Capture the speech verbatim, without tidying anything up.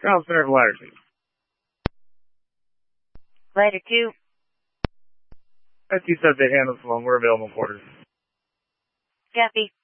Ground center for ladder two. Ladder two. S T subject handles alone. We're available quarters. Copy.